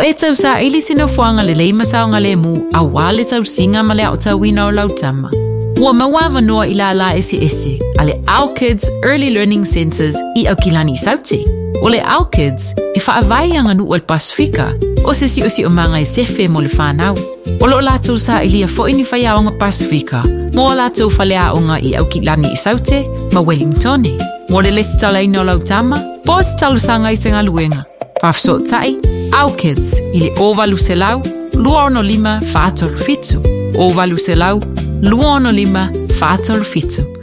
e tau sa ili sino fuanga le leima saonga le mu a wale tau singa ma le au tau wina o lautama. Ua mawawa noa ila la esi ale Our Kids Early Learning Centers I au kilani saute. O le Our Kids e whaavai anga nu al Pasifika o se si o manga e sefe mo le whanau. O lo lātou sa ilia fo ini whai aonga Pasifika mo lātou whale aonga I au kilani I saute ma Wellington. Mo le lesi tala ina o lautama, po se talu sanga I senga luenga. Pafso tai, Our Kids I le ovalu se lau, luono lima whātoru fitu. Ovalu se lau, luono lima whātoru fitu.